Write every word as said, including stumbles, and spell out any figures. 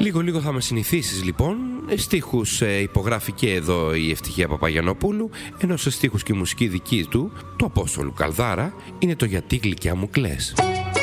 Λίγο λίγο θα με συνηθίσεις λοιπόν. Στίχους ε, υπογράφει και εδώ η Ευτυχία Παπαγιαννοπούλου, ενώ σε στίχους και μουσική δική του, του Απόστολου Καλδάρα, είναι το «Γιατί γλυκιά μου κλαις».